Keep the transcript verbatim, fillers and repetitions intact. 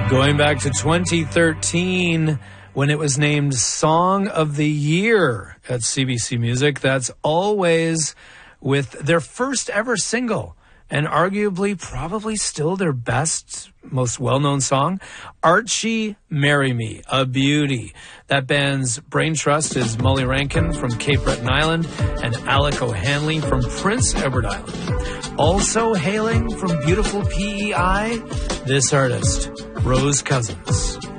Going back to twenty thirteen, when it was named Song of the Year at C B C Music, that's Always, with their first ever single, and arguably probably still their best, most well-known song, Archie, Marry Me, a beauty. That band's brain trust is Molly Rankin from Cape Breton Island and Alec O'Hanley from Prince Edward Island. Also hailing from beautiful P E I, this artist, Rose Cousins.